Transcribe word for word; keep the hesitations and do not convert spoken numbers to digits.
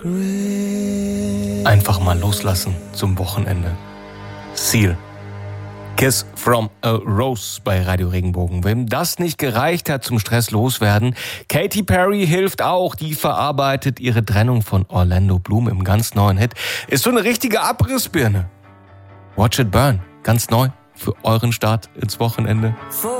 Einfach mal loslassen zum Wochenende. Seal. Kiss from a Rose bei Radio Regenbogen. Wem das nicht gereicht hat zum Stress loswerden, Katy Perry hilft auch. Die verarbeitet ihre Trennung von Orlando Bloom im ganz neuen Hit. Ist so eine richtige Abrissbirne. Watch It Burn, ganz neu für euren Start ins Wochenende.